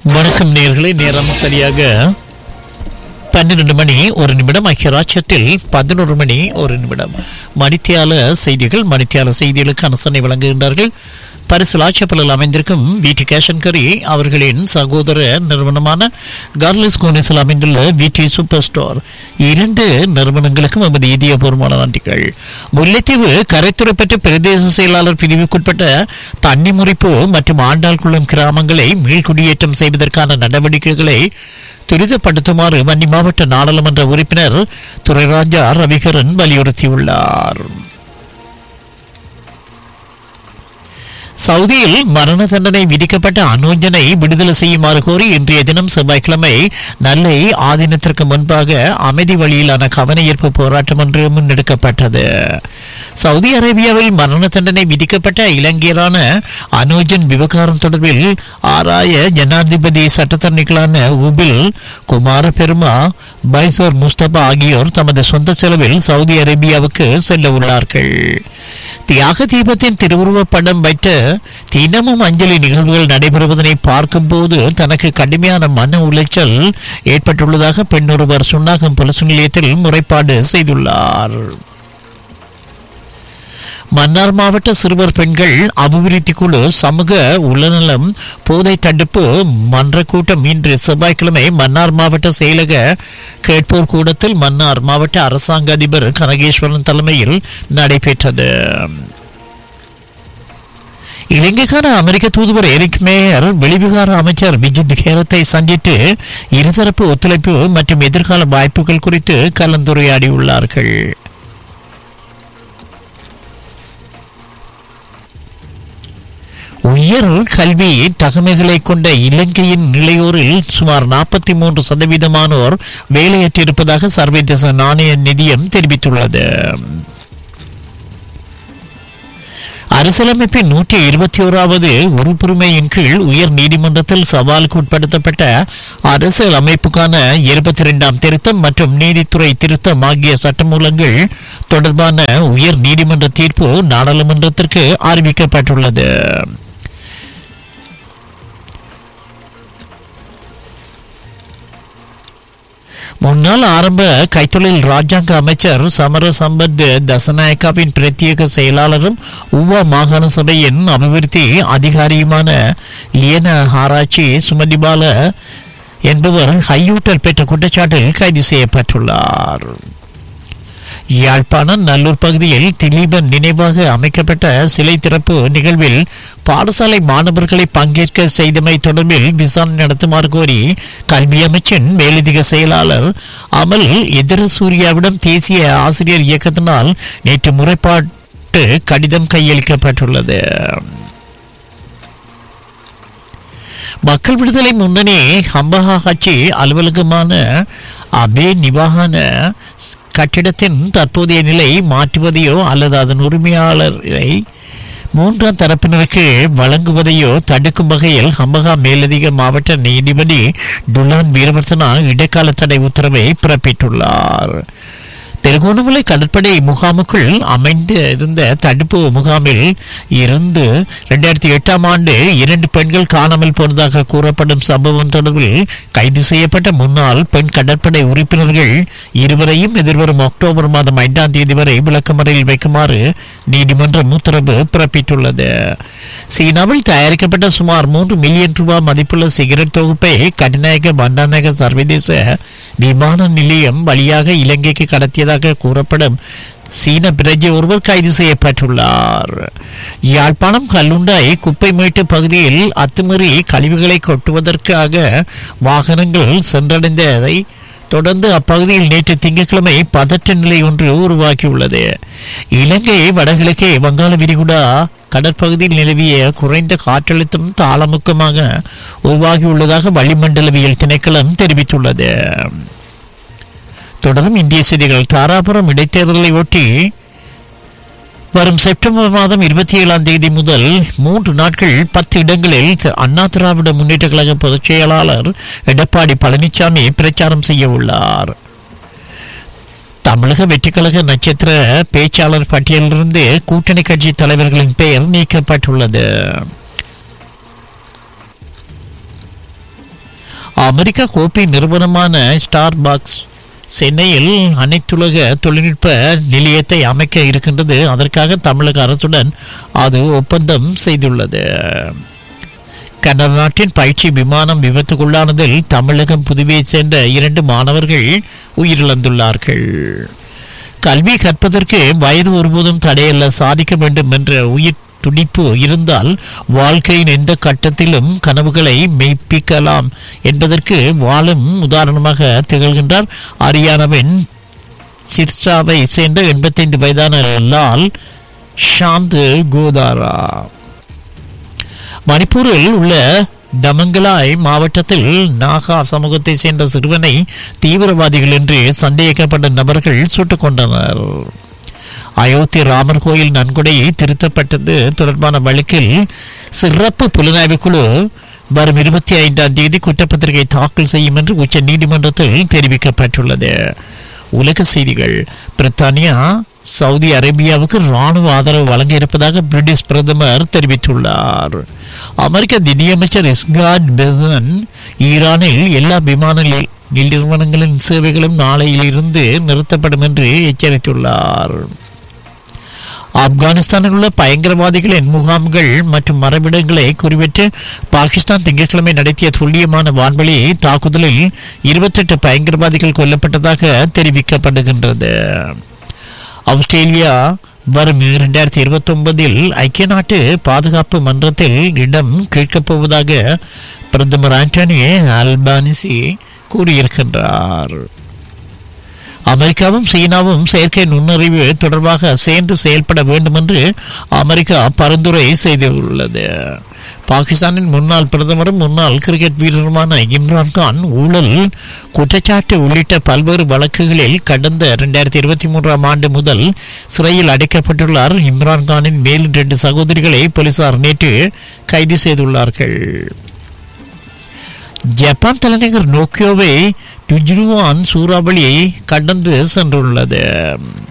வணக்கம் நேயர்களே, நேரம் சரியாக 12 மணி 1 நிமிடம். ஐக்கியராட்சத்தில் 11 மணி 1 நிமிடம். மணித்தியால செய்திகளுக்கு அனுசரணை வழங்குகின்றார்கள் பரிசுலாச்சப்பலில் அமைந்திருக்கும் விடி கேஷன் கரி அவர்களின் சகோதர நிறுவனமான கார்லிஸ் கோனிஸில் அமைந்துள்ள விடி சூப்பர் ஸ்டோர். 2 நிறுவனங்களுக்கும் நமது இதயபூர்வமான நன்றிகள். முல்லைத்தீவு கரைத்துறை பெற்ற பிரதேச செயலாளர் பிரிவுக்குட்பட்ட தண்ணி முறிப்பு மற்றும் ஆண்டாள் குளம் கிராமங்களை மீள்குடியேற்றம் செய்வதற்கான நடவடிக்கைகளை துரிதப்படுத்துமாறு வன்னி மாவட்ட நாடாளுமன்ற உறுப்பினர் துரைராஜா ரவிகரன் வலியுறுத்தியுள்ளார். சவுதியில் மரண தண்டனை விதிக்கப்பட்ட அனோஜனை விடுதலை செய்யுமாறு கோரி இன்றைய தினம் செவ்வாய்க்கிழமை நெல்லை ஆதீனத்திற்கு முன்பாக அமைதி வழியிலான கவனஈர்ப்பு போராட்டம் ஒன்று முன்னெடுக்கப்பட்டது. சவுதி அரேபியாவில் மரண தண்டனை விதிக்கப்பட்ட இலங்கையரான அனோஜன் விவகாரம் தொடர்பில் ஆராய ஜனாதிபதி சட்டத்தரணிகளான உபில் குமார பெருமா, பைசர் முஸ்தபா ஆகியோர் தமது சொந்த செலவில் சவுதி அரேபியாவுக்கு செல்ல உள்ளார்கள். தியாக தீபத்தின் திருவுருவப் படம் வைத்த தினமும் அஞ்சலி நிகழ்வுகள் நடைபெறுவதனை பார்க்கும் போது தனக்கு கடுமையான மன உளைச்சல் ஏற்பட்டுள்ளதாக பெண் ஒருவர் சுன்னாகம் போலீஸ் நிலையத்தில் முறைப்பாடு செய்துள்ளார். மன்னார் மாவட்ட சிறுவர் பெண்கள் அபிவிருத்தி குழு சமூக உளநலம் போதை தடுப்பு மன்ற கூட்டம் இன்று செவ்வாய்க்கிழமை மன்னார் மாவட்ட செயலக கேட்போர் கூடத்தில் மன்னார் மாவட்ட அரசாங்க அதிபர் கனகேஸ்வரன் தலைமையில் நடைபெற்றது. இலங்கைக்கான அமெரிக்க தூதுவர் எரிக் மேயர் வெளிவிகார அமைச்சர் விஜித் கேரத்தை சந்தித்து இருதரப்பு ஒத்துழைப்பு மற்றும் எதிர்கால வாய்ப்புகள் குறித்து கலந்துரையாடியுள்ளார்கள். உயர் கல்வி தகமைகளை கொண்ட இலங்கையின் நிலையோரில் சுமார் 43% வேலையற்றிருப்பதாக சர்வதேச நாணய நிதியம் தெரிவித்துள்ளது. அரசியலமைப்பின் 121வது உறுப்புரிமையின் கீழ் உயர் நீதிமன்றத்தில் சவாலுக்கு உட்படுத்தப்பட்ட அரசியல் அமைப்புக்கான 22ஆம் திருத்தம் மற்றும் நீதித்துறை திருத்தம் ஆகிய சட்டமூலங்கள் தொடர்பான உயர் நீதிமன்ற தீர்ப்பு நாடாளுமன்றத்திற்கு அறிவிக்கப்பட்டுள்ளது. முன்னாள் ஆரம்ப கைத்தொழில் ராஜாங்க அமைச்சர் சமர சம்பத் தசநாயக்காவின் பிரத்யேக செயலாளரும் உவா மாகாண சபையின் அபிவிருத்தி அதிகாரியுமான லியன ஆராய்ச்சி சுமதிபால என்பவர் கையூட்டல் பெற்ற குற்றச்சாட்டில் கைது செய்யப்பட்டுள்ளார். யாழ்ப்பாணம் நல்லூர் பகுதியில் திலீபன் நினைவாக அமைக்கப்பட்ட சிலை திறப்பு நிகழ்வில் பாடசாலை மாணவர்களை பங்கேற்க செய்தமை தொடர்பில் விசாரணை நடத்துமாறு கோரி கல்வி அமைச்சின் மேலதிக செயலாளர் அமல் எதிரசூரியாவிடம் தேசிய ஆசிரியர் இயக்கத்தினால் நேற்று முறைப்பாட்டு கடிதம் கையளிக்கப்பட்டுள்ளது. மக்கள் விடுதலை முன்னணி ஹம்பஹா கட்சி அலுவலகமான அபே நிவாகன கட்டிடத்தின் தற்போதைய நிலை மாற்றுவதையோ அல்லது அதன் உரிமையாளரை 3ஆம் தரப்பினருக்கு வழங்குவதையோ தடுக்கும் வகையில் ஹம்பஹா மேலதிக மாவட்ட நீதிபதி டுலான் வீரவர்தனா இடைக்கால தடை உத்தரவை பிறப்பித்துள்ளார். திருகோணமலை கடற்படை முகாமுக்குள் அமைந்திருந்த தடுப்பு முகாமில் இருந்து 2008ஆம் ஆண்டு 2 பெண்கள் காணாமல் போனதாக கூறப்படும் சம்பவம் தொடர்பில் கைது செய்யப்பட்ட முன்னாள் பெண் கடற்படை உறுப்பினர்கள் இருவரையும் எதிர்வரும் அக்டோபர் மாதம் 5ஆம் தேதி வரை விளக்கமறையில் வைக்குமாறு நீதிமன்றம் உத்தரவு பிறப்பித்துள்ளது. சீனாவில் தயாரிக்கப்பட்ட சுமார் 3 மில்லியன் ரூபாய் மதிப்புள்ள சிகரெட் தொகுப்பை கட்டுநாயக்க பண்டாநாயக சர்வதேச விமான நிலையம் வழியாக இலங்கைக்கு கடத்தியதாக கூறப்படும் சீன பிரஜை ஒருவர் கைது செய்யப்பட்டுள்ளார். யாழ்ப்பாணம் கல்லுண்டாய் குப்பை மேட்டு பகுதியில் அத்துமீறி கழிவுகளை கொட்டுவதற்காக வாகனங்கள் சென்றடைந்ததை தொடர்ந்து அப்பகுதியில் நேற்று திங்கட்கிழமை பதற்ற நிலை ஒன்று உருவாக்கியுள்ளது. இலங்கை வடகிழக்கே வங்காள விரிகுடா கடற்பகுதியில் நிலவிய குறைந்த காற்றழுத்தம் தாளமுக்கமாக உருவாகியுள்ளதாக வளிமண்டலவியல் திணைக்களம் தெரிவித்துள்ளது. தொடரும் இந்திய செய்திகள். தாராபுரம் இடைத்தேர்தலை ஒட்டி வரும் செப்டம்பர் மாதம் 27ஆம் தேதி முதல் 3 நாட்கள் 10 இடங்களில் அண்ணா திராவிட முன்னேற்ற கழக பொதுச் செயலாளர் எடப்பாடி பழனிசாமி பிரச்சாரம் செய்ய உள்ளார். தமிழக வெற்றிக்கழக நட்சத்திர பேச்சாளர் பட்டியலிலிருந்து கூட்டணி கட்சி தலைவர்களின் பெயர் நீக்கப்பட்டுள்ளது. அமெரிக்க கோப்பை நிறுவனமான ஸ்டார்பக்ஸ் சென்னையில் அனைத்துலக தொழில்நுட்ப நிலையத்தை அமைக்க இருக்கின்றது. அதற்காக தமிழக அரசுடன் அது ஒப்பந்தம் செய்துள்ளது. கனடா நாட்டின் பயிற்சி விமானம் விபத்துக்குள்ளானதில் தமிழகம் புதுவையை சேர்ந்த 2 மாணவர்கள் உயிரிழந்துள்ளார்கள். கல்வி கற்பதற்கு வயது ஒருபோதும் தடையல்ல, சாதிக்க வேண்டும் என்ற உயிர் துடிப்பு இருந்தால் வாழ்க்கையின் எந்த கட்டத்திலும் கனவுகளை மெய்ப்பிக்கலாம் என்பதற்கு வாழும் உதாரணமாக திகழ்கின்றார் ஹரியானாவின் சிர்சாவை சேர்ந்த 85 வயதான லால் ஷாந்து கோதாரா. மணிப்பூரில் உள்ள டமங்கலாய் மாவட்டத்தில் நாகா சமூகத்தை சேர்ந்த சிறுவனை தீவிரவாதிகள் என்று சந்தேகிக்கப்பட்ட நபர்கள் சுட்டுக் கொண்டனர். அயோத்தி ராமர் கோயில் நன்கொடை திருத்தப்பட்டது தொடர்பான வழக்கில் சிறப்பு புலனாய்வு குழு வரும் 25ஆம் தேதி குற்றப்பத்திரிகை தாக்கல் செய்யும் என்று உச்ச நீதிமன்றத்தில் தெரிவிக்கப்பட்டுள்ளது. உலக செய்திகள். பிரித்தானியா சவுதி அரேபியாவுக்கு ராணுவ ஆதரவு வழங்க இருப்பதாக பிரிட்டிஷ் பிரதமர் தெரிவித்துள்ளார். அமெரிக்க நிதியமைச்சர் ஸ்காட் பெசன் ஈரானில் எல்லா விமான நிறுவனங்களின் சேவைகளும் நாளையிலிருந்து நிறுத்தப்படும் என்று எச்சரித்துள்ளார். ஆப்கானிஸ்தானில் உள்ள பயங்கரவாதிகளின் முகாம்கள் மற்றும் மறைவிடங்களை குறிவிட்டு பாகிஸ்தான் திங்கட்கிழமை நடத்திய துல்லியமான வான்வழி தாக்குதலில் 28 பயங்கரவாதிகள் கொல்லப்பட்டதாக தெரிவிக்கப்படுகின்றது. ஆஸ்திரேலியா வரும் 2029 ஐக்கிய நாட்டு பாதுகாப்பு மன்றத்தில் இடம் கேட்கப் போவதாக பிரதமர் ஆண்டனி அல்பானிசி கூறியிருக்கின்றார். அமெரிக்காவும் சீனாவும் செயற்கை நுண்ணறிவு தொடர்பாக சேர்ந்து செயல்பட வேண்டும் என்று அமெரிக்கா பரிந்துரை செய்துள்ளது. பாகிஸ்தானின் முன்னாள் பிரதமரும் முன்னாள் கிரிக்கெட் வீரருமான இம்ரான்கான் ஊழல் குற்றச்சாட்டு உள்ளிட்ட பல்வேறு வழக்குகளில் கடந்த 2023ஆம் ஆண்டு முதல் சிறையில் அடைக்கப்பட்டுள்ளார். இம்ரான்கானின் மேலும் 2 சகோதரிகளை போலீசார் நேற்று கைது செய்துள்ளார்கள். ஜப்பான் தலைநகர் நோக்கியோவை டுஜுருவான் சூறாவளி கடந்து சென்றுள்ளது.